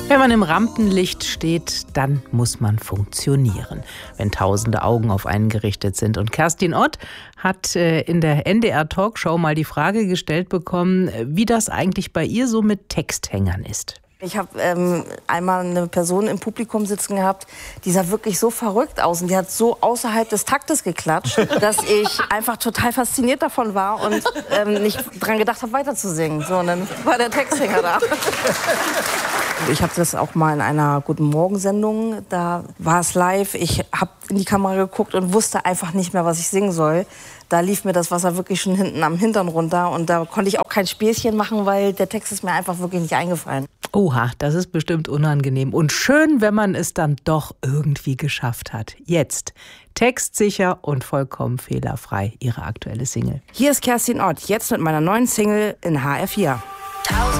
Wenn man im Rampenlicht steht, dann muss man funktionieren, wenn tausende Augen auf einen gerichtet sind. Und Kerstin Ott hat in der NDR-Talkshow mal die Frage gestellt bekommen, wie das eigentlich bei ihr so mit Texthängern ist. Ich habe einmal eine Person im Publikum sitzen gehabt, die sah wirklich so verrückt aus und die hat so außerhalb des Taktes geklatscht, dass ich einfach total fasziniert davon war und nicht dran gedacht habe, weiterzusingen. So, und dann war der Texthänger da. Ich habe das auch mal in einer Guten-Morgen-Sendung, da war es live. Ich habe in die Kamera geguckt und wusste einfach nicht mehr, was ich singen soll. Da lief mir das Wasser wirklich schon hinten am Hintern runter und da konnte ich auch kein Spielchen machen, weil der Text ist mir einfach wirklich nicht eingefallen. Oha, das ist bestimmt unangenehm und schön, wenn man es dann doch irgendwie geschafft hat. Jetzt textsicher und vollkommen fehlerfrei ihre aktuelle Single. Hier ist Kerstin Ott, jetzt mit meiner neuen Single in HR4.